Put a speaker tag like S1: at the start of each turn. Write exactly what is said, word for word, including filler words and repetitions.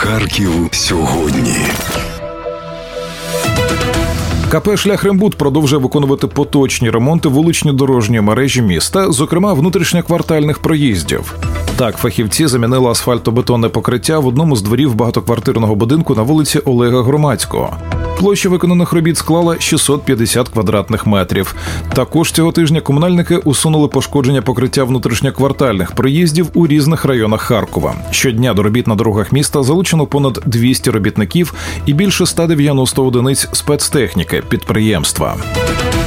S1: Харків сьогодні.
S2: КП «Шляхрембуд» продовжує виконувати поточні ремонти вулично-дорожньої мережі міста, зокрема внутрішньоквартальних проїздів. Так, фахівці замінили асфальтобетонне покриття в одному з дворів багатоквартирного будинку на вулиці Олега Громадського. Площа виконаних робіт склала шістсот п'ятдесят квадратних метрів. Також цього тижня комунальники усунули пошкодження покриття внутрішньоквартальних проїздів у різних районах Харкова. Щодня до робіт на дорогах міста залучено понад двісті робітників і більше ста дев'яноста одиниць спецтехніки підприємства.